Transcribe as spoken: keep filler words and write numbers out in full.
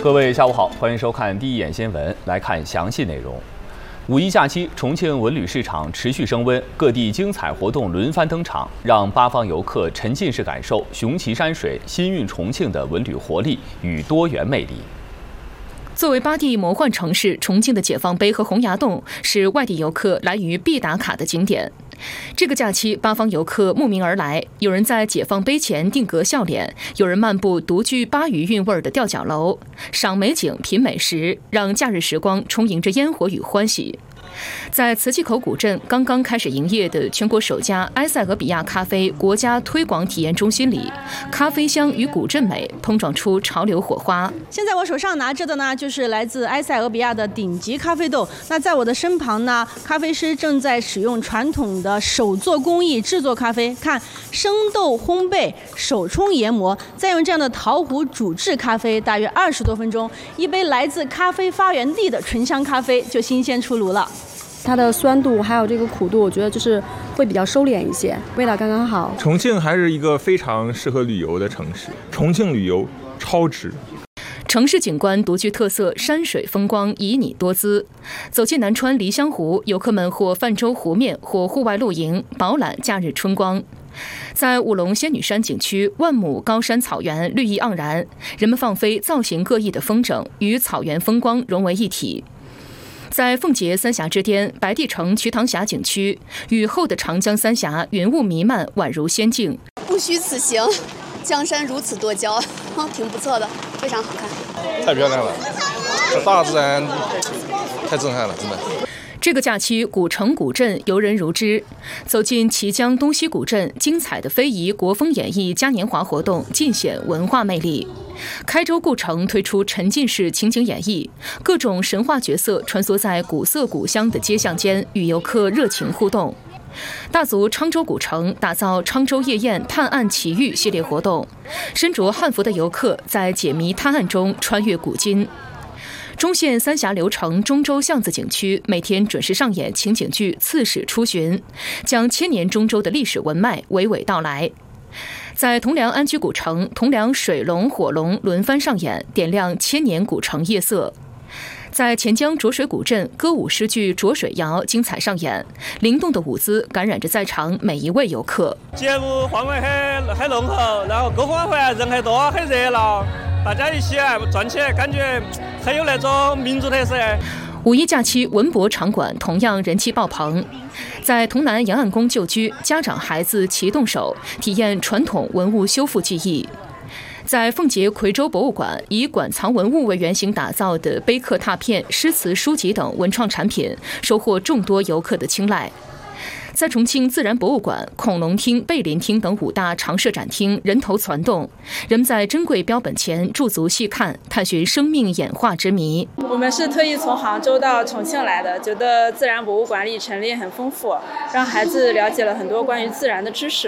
各位下午好，欢迎收看第一眼新闻，来看详细内容。五一假期，重庆文旅市场持续升温，各地精彩活动轮番登场，让八方游客沉浸式感受雄奇山水、新韵重庆的文旅活力与多元魅力。 作为八地魔幻城市，重庆的解放碑和洪崖洞是外地游客来渝必打卡的景点。这个假期，八方游客慕名而来，有人在解放碑前定格笑脸，有人漫步独具巴渝韵味的吊脚楼，赏美景、品美食，让假日时光充盈着烟火与欢喜。在磁器口古镇刚刚开始营业的全国首家埃塞俄比亚咖啡国家推广体验中心里，咖啡香与古镇美碰撞出潮流火花。 现在我手上拿着的呢，就是来自埃塞俄比亚的顶级咖啡豆。那在我的身旁呢，咖啡师正在使用传统的手做工艺制作咖啡。看，生豆烘焙、手冲研磨，再用这样的陶壶煮制咖啡，大约二十多分钟，一杯来自咖啡发源地的醇香咖啡就新鲜出炉了。 它的酸度还有这个苦度，我觉得就是会比较收敛一些，味道刚刚好。 重庆还是一个非常适合旅游的城市，重庆旅游超值。 城市景观独具特色，山水风光旖旎多姿。走进南川梨香湖，游客们或泛舟湖面，或户外露营，饱览假日春光。在五龙仙女山景区，万亩高山草原绿意盎然，人们放飞造型各异的风筝，与草原风光融为一体。在奉节三峡之巅，白帝城瞿塘峡景区，雨后的长江三峡云雾弥漫，宛如仙境。 不虚此行，江山如此多娇，挺不错的，非常好看。 太漂亮了，这大自然太震撼了，真的。 这个假期，古城古镇游人如织。走进綦江东溪古镇，精彩的非遗国风演艺嘉年华活动尽显文化魅力。开州故城推出沉浸式情景演绎，各种神话角色穿梭在古色古香的街巷间，与游客热情互动。大足昌州古城打造昌州夜宴探案奇遇系列活动，身着汉服的游客在解谜探案中穿越古今。中县三峡流城中州巷子景区每天准时上演情景剧《刺史出巡》，将千年中州的历史文脉娓娓道来。在铜梁安居古城，铜梁水龙、火龙轮番上演，点亮千年古城夜色。在钱江浊水古镇，歌舞诗剧《浊水谣》精彩上演，灵动的舞姿感染着在场每一位游客。 节目氛围很很浓厚，然后篝火晚人很多，很热闹，大家一起转起来，感觉很有那种民族特色。 五一假期，文博场馆同样人气爆棚。在潼南杨岸宫旧居，家长孩子齐动手，体验传统文物修复技艺。在奉节夔州博物馆，以馆藏文物为原型打造的碑刻拓片、诗词书籍等文创产品，收获众多游客的青睐。在重庆自然博物馆、恐龙厅、贝林厅等五大常设展厅人头攒动，人们在珍贵标本前驻足细看，探寻生命演化之谜。 我们是特意从杭州到重庆来的，觉得自然博物馆里陈列很丰富，让孩子了解了很多关于自然的知识。